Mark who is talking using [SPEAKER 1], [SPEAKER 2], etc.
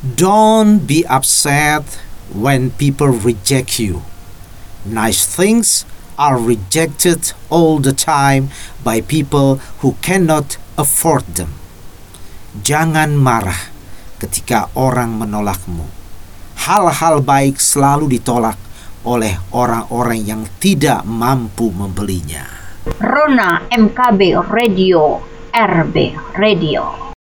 [SPEAKER 1] Don't be upset when people reject you. Nice things are rejected all the time by people who cannot afford them. Jangan marah ketika orang menolakmu. Hal-hal baik selalu ditolak oleh orang-orang yang tidak mampu membelinya.
[SPEAKER 2] Rona MKB Radio, RB Radio.